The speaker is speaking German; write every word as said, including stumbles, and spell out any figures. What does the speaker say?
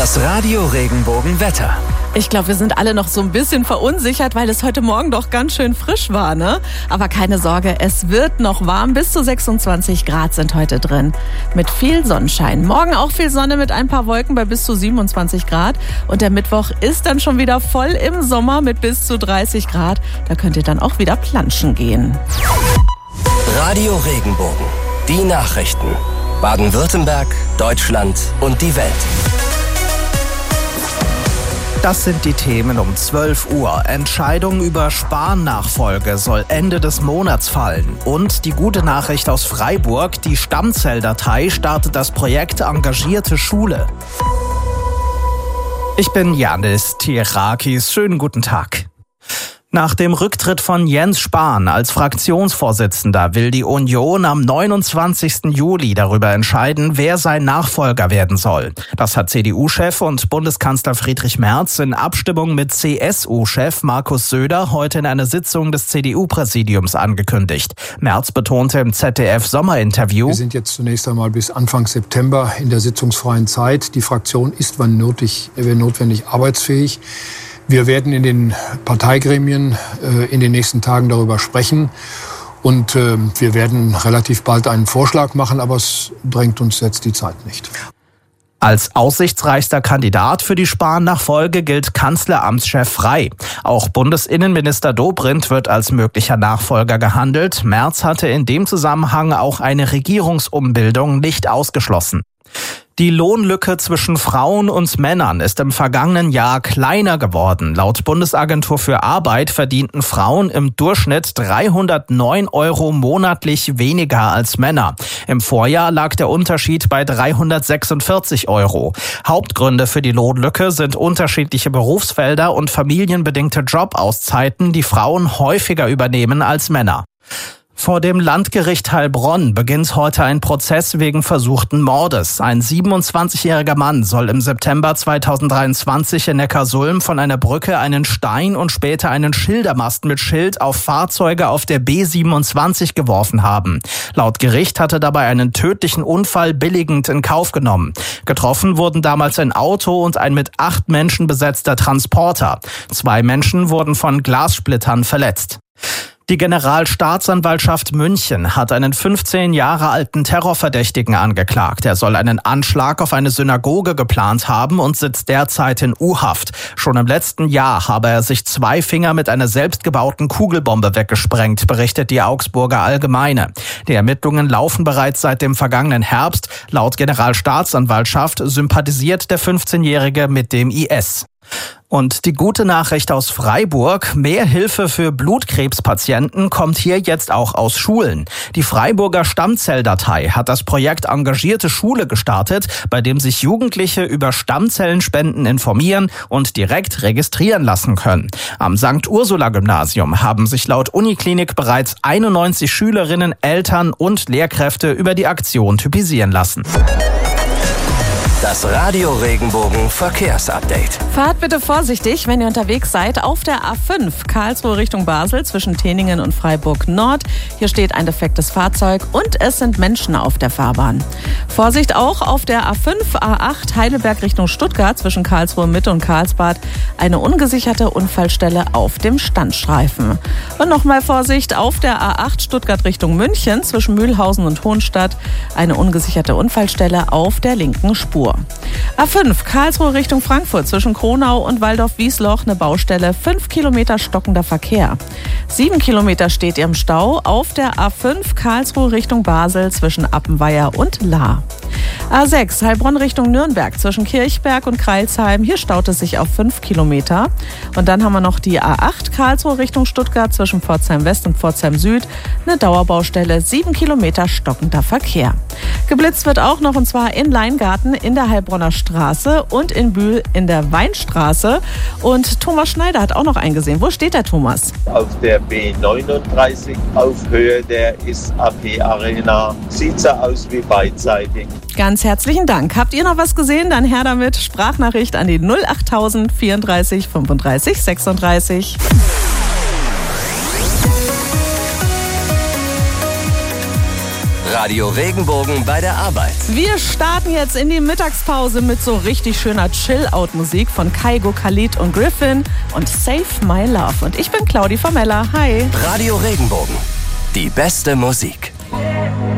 Das Radio Regenbogen Wetter. Ich glaube, wir sind alle noch so ein bisschen verunsichert, weil es heute Morgen doch ganz schön frisch war, ne? Aber keine Sorge, es wird noch warm. Bis zu sechsundzwanzig Grad sind heute drin. Mit viel Sonnenschein. Morgen auch viel Sonne mit ein paar Wolken bei bis zu siebenundzwanzig Grad. Und der Mittwoch ist dann schon wieder voll im Sommer mit bis zu dreißig Grad. Da könnt ihr dann auch wieder planschen gehen. Radio Regenbogen. Die Nachrichten. Baden-Württemberg, Deutschland und die Welt. Das sind die Themen um zwölf Uhr. Entscheidung über Spahn-Nachfolge soll Ende des Monats fallen. Und die gute Nachricht aus Freiburg, die Stammzelldatei startet das Projekt Engagierte Schule. Ich bin Janis Tierakis. Schönen guten Tag. Nach dem Rücktritt von Jens Spahn als Fraktionsvorsitzender will die Union am neunundzwanzigsten Juli darüber entscheiden, wer sein Nachfolger werden soll. Das hat C D U-Chef und Bundeskanzler Friedrich Merz in Abstimmung mit C S U-Chef Markus Söder heute in einer Sitzung des C D U-Präsidiums angekündigt. Merz betonte im Z D F-Sommerinterview: Wir sind jetzt zunächst einmal bis Anfang September in der sitzungsfreien Zeit. Die Fraktion ist, wann nötig, wenn notwendig, arbeitsfähig. Wir werden in den Parteigremien äh, in den nächsten Tagen darüber sprechen und äh, wir werden relativ bald einen Vorschlag machen, aber es drängt uns jetzt die Zeit nicht. Als aussichtsreichster Kandidat für die Spahn-Nachfolge gilt Kanzleramtschef Frey. Auch Bundesinnenminister Dobrindt wird als möglicher Nachfolger gehandelt. Merz hatte in dem Zusammenhang auch eine Regierungsumbildung nicht ausgeschlossen. Die Lohnlücke zwischen Frauen und Männern ist im vergangenen Jahr kleiner geworden. Laut Bundesagentur für Arbeit verdienten Frauen im Durchschnitt dreihundertneun Euro monatlich weniger als Männer. Im Vorjahr lag der Unterschied bei dreihundertsechsundvierzig Euro. Hauptgründe für die Lohnlücke sind unterschiedliche Berufsfelder und familienbedingte Jobauszeiten, die Frauen häufiger übernehmen als Männer. Vor dem Landgericht Heilbronn beginnt heute ein Prozess wegen versuchten Mordes. Ein siebenundzwanzigjähriger Mann soll im September zweitausenddreiundzwanzig in Neckarsulm von einer Brücke einen Stein und später einen Schildermast mit Schild auf Fahrzeuge auf der B siebenundzwanzig geworfen haben. Laut Gericht hatte dabei einen tödlichen Unfall billigend in Kauf genommen. Getroffen wurden damals ein Auto und ein mit acht Menschen besetzter Transporter. Zwei Menschen wurden von Glassplittern verletzt. Die Generalstaatsanwaltschaft München hat einen fünfzehn Jahre alten Terrorverdächtigen angeklagt. Er soll einen Anschlag auf eine Synagoge geplant haben und sitzt derzeit in U-Haft. Schon im letzten Jahr habe er sich zwei Finger mit einer selbstgebauten Kugelbombe weggesprengt, berichtet die Augsburger Allgemeine. Die Ermittlungen laufen bereits seit dem vergangenen Herbst. Laut Generalstaatsanwaltschaft sympathisiert der fünfzehnjährige mit dem I S. Und die gute Nachricht aus Freiburg: Mehr Hilfe für Blutkrebspatienten kommt hier jetzt auch aus Schulen. Die Freiburger Stammzelldatei hat das Projekt Engagierte Schule gestartet, bei dem sich Jugendliche über Stammzellenspenden informieren und direkt registrieren lassen können. Am Sankt Ursula Gymnasium haben sich laut Uniklinik bereits einundneunzig Schülerinnen, Eltern und Lehrkräfte über die Aktion typisieren lassen. Das Radio Regenbogen Verkehrsupdate. Fahrt bitte vorsichtig, wenn ihr unterwegs seid, auf der A fünf Karlsruhe Richtung Basel zwischen Teningen und Freiburg Nord. Hier steht ein defektes Fahrzeug und es sind Menschen auf der Fahrbahn. Vorsicht auch auf der A fünf A acht Heidelberg Richtung Stuttgart zwischen Karlsruhe Mitte und Karlsbad. Eine ungesicherte Unfallstelle auf dem Standstreifen. Und nochmal Vorsicht auf der A acht Stuttgart Richtung München zwischen Mühlhausen und Hohenstadt. Eine ungesicherte Unfallstelle auf der linken Spur. A fünf Karlsruhe Richtung Frankfurt zwischen Kronau und Waldorf-Wiesloch eine Baustelle, fünf Kilometer stockender Verkehr. Sieben Kilometer steht ihr im Stau auf der A fünf Karlsruhe Richtung Basel zwischen Appenweier und Lahr. A sechs Heilbronn Richtung Nürnberg zwischen Kirchberg und Crailsheim. Hier staut es sich auf fünf Kilometer. Und dann haben wir noch die A acht Karlsruhe Richtung Stuttgart zwischen Pforzheim West und Pforzheim Süd. Eine Dauerbaustelle, sieben Kilometer stockender Verkehr. Geblitzt wird auch noch, und zwar in Leingarten in der Heilbronner Straße und in Bühl in der Weinstraße. Und Thomas Schneider hat auch noch eingesehen. Wo steht der Thomas? Auf der B neununddreißig auf Höhe der S A P Arena. Sieht so aus wie beidseitig. Ganz herzlichen Dank. Habt ihr noch was gesehen? Dann her damit. Sprachnachricht an die null achttausend vierunddreißig fünfunddreißig sechsunddreißig. Radio Regenbogen bei der Arbeit. Wir starten jetzt in die Mittagspause mit so richtig schöner Chill-Out-Musik von Kygo, Khalid und Griffin und Save My Love. Und ich bin Claudi Formella. Hi. Radio Regenbogen. Die beste Musik.